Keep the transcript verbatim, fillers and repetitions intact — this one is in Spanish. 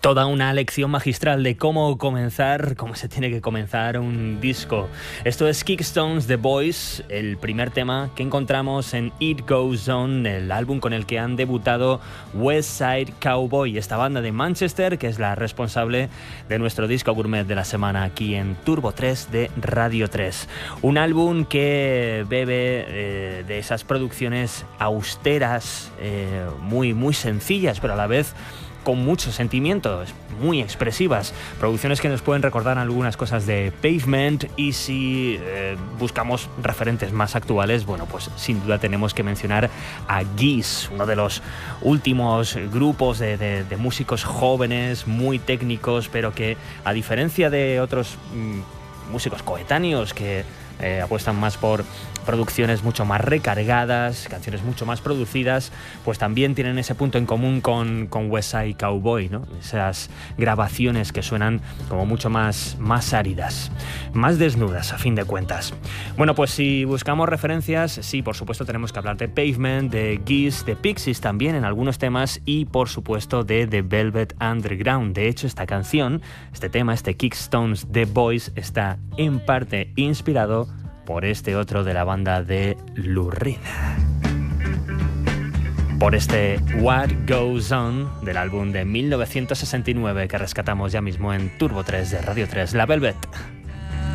Toda una lección magistral de cómo comenzar, cómo se tiene que comenzar un disco. Esto es Kickstones The Boys, el primer tema que encontramos en It Goes On, el álbum con el que han debutado West Side Cowboy, esta banda de Manchester que es la responsable de nuestro disco gourmet de la semana aquí en Turbo tres de Radio tres. Un álbum que bebe eh, de esas producciones austeras, eh, muy, muy sencillas, pero a la vez con muchos sentimientos, muy expresivas, producciones que nos pueden recordar algunas cosas de Pavement, y si eh, buscamos referentes más actuales, bueno, pues sin duda tenemos que mencionar a Geese, uno de los últimos grupos de, de, de músicos jóvenes, muy técnicos, pero que a diferencia de otros mmm, músicos coetáneos que Eh, apuestan más por producciones mucho más recargadas, canciones mucho más producidas, pues también tienen ese punto en común con, con West Side Cowboy, ¿no? Esas grabaciones que suenan como mucho más, más áridas, más desnudas a fin de cuentas. Bueno, pues si buscamos referencias, sí, por supuesto tenemos que hablar de Pavement, de Geese, de Pixies también en algunos temas, y por supuesto de The Velvet Underground. De hecho, esta canción, este tema, este Kickstones The Boys, está en parte inspirado por este otro de la banda de Lou Reed, por este What Goes On del álbum de mil novecientos sesenta y nueve que rescatamos ya mismo en Turbo tres de Radio tres, La Velvet.